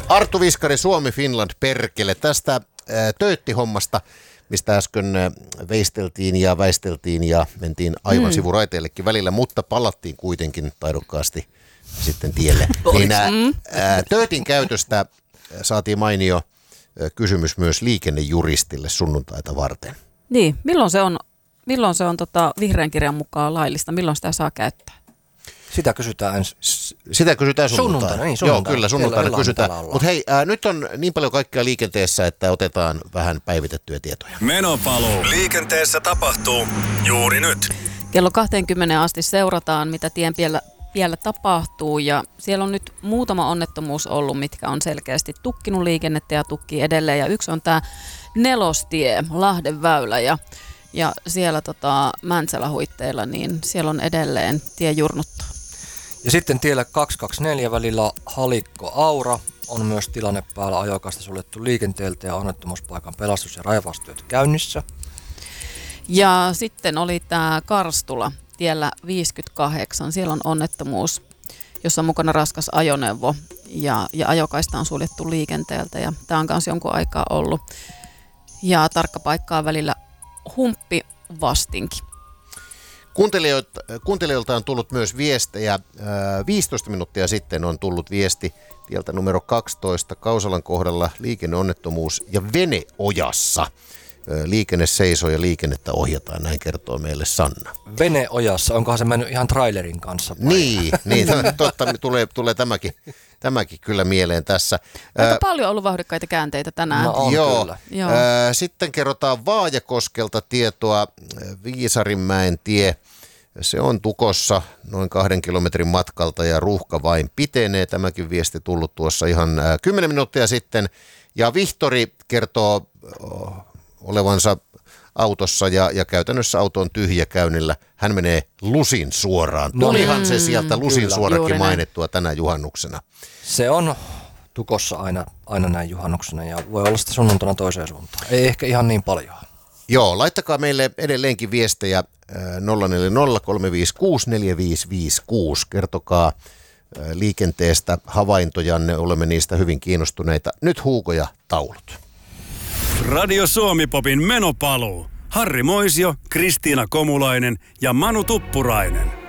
Arttu Viskari, Suomi Finland perkele. Tästä tööttihommasta, mistä äsken veisteltiin ja väisteltiin ja mentiin aivan sivuraiteillekin välillä, mutta palattiin kuitenkin taidokkaasti sitten tielle. Niin töötin käytöstä saatiin mainio kysymys myös liikennejuristille sunnuntaita varten. Niin, milloin se on vihreän kirjan mukaan laillista? Milloin sitä saa käyttää? Sitä kysytään sunnuntaina. Niin, Joo, kyllä sunnuntaina kysytään. Mutta hei, nyt on niin paljon kaikkea liikenteessä, että otetaan vähän päivitettyjä tietoja. Menopaluu. Liikenteessä tapahtuu juuri nyt. Kello 20 asti seurataan, mitä tien piellä tapahtuu, ja siellä on nyt muutama onnettomuus ollut, mitkä on selkeästi tukkinut liikennettä ja tukkii edelleen, ja yksi on tämä Nelostie, Lahden väylä, ja siellä Mäntsälä-huitteilla, niin siellä on edelleen tie jurnuttaa. Ja sitten tiellä 224 välillä Halikko-Aura on myös tilanne päällä, ajokaista suljettu liikenteeltä ja onnettomuuspaikan pelastus- ja raivaustyöt käynnissä. Ja sitten oli tämä Karstula tiellä 58. Siellä on onnettomuus, jossa on mukana raskas ajoneuvo ja ajokaista on suljettu liikenteeltä. Ja tämä on myös jonkun aikaa ollut. Ja tarkka paikka on välillä Humppi Vastinki. Kuuntelijoilta on tullut myös viestejä. 15 minuuttia sitten on tullut viesti tieltä numero 12 Kausalan kohdalla liikenneonnettomuus ja Veneojassa. Liikenne seisoo ja liikennettä ohjataan, näin kertoo meille Sanna. Veneojassa, onkohan se mennyt ihan trailerin kanssa? Niin totta, tulee tämäkin kyllä mieleen tässä. Aika paljon on ollut vauhdikkaita käänteitä tänään. No on kyllä. Joo. Sitten kerrotaan Vaajakoskelta tietoa, Viisarinmäen tie. Se on tukossa noin 2 kilometrin matkalta ja ruuhka vain pitenee. Tämäkin viesti tullut tuossa ihan 10 minuuttia sitten. Ja Vihtori kertoo olevansa autossa ja käytännössä auto on tyhjäkäynnillä. Hän menee lusin suoraan. Tulihan se sieltä lusin suorakin mainittua tänä juhannuksena. Se on tukossa aina näin juhannuksena ja voi olla sitä sunnuntaina toiseen suuntaan. Ei ehkä ihan niin paljon. Joo, laittakaa meille edelleenkin viestejä 040 356 4556. Kertokaa liikenteestä havaintojanne, olemme niistä hyvin kiinnostuneita. Nyt Huuko ja taulut. Radio Suomi-popin menopaluu. Harri Moisio, Kristiina Komulainen ja Manu Tuppurainen.